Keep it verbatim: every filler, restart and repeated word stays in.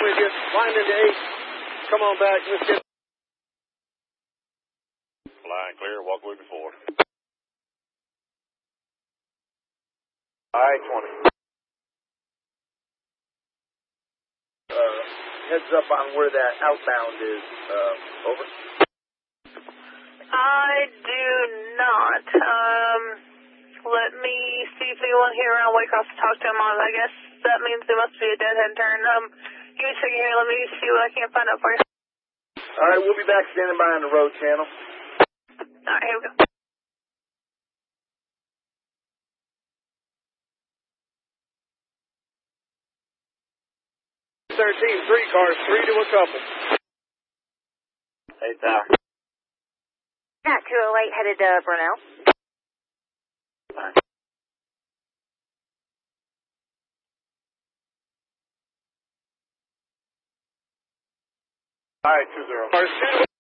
with you. Flying into eight. Come on back. Let's get. Flying clear. Walkway before. I twenty. Uh, heads up on where that outbound is. Uh, over. I do not. Um, let me see if anyone here around Waycross to talk to him on. I guess that means it must be a dead-end turn. Um, give me a second here. Let me see what I can find out for you. All right, we'll be back standing by on the road channel. All right, here we go. thirteen, three cars, three to a couple. Hey, Tower. Not two oh eight headed to Brunel. All right, two zero. Cars, two